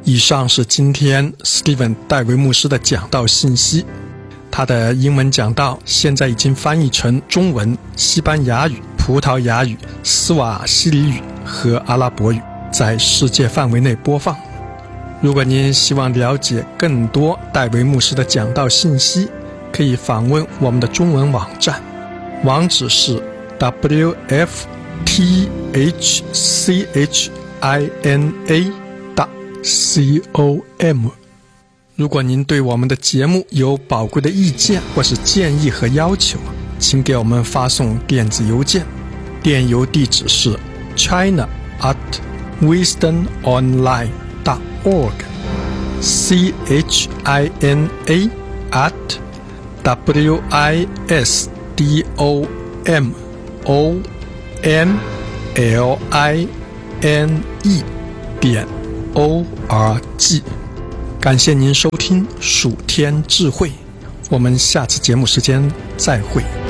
以上是今天 Steven 戴维牧师的讲道信息。他的英文讲道现在已经翻译成中文、西班牙语、葡萄牙语、斯瓦希里语和阿拉伯语，在世界范围内播放。如果您希望了解更多戴维牧师的讲道信息，可以访问我们的中文网站，网址是 wfthchina.com。如果您对我们的节目有宝贵的意见或是建议和要求，请给我们发送电子邮件，电邮地址是 china@wisdomonline.org china@wisdomonline.org。感谢您收听蜀天智慧，我们下次节目时间再会。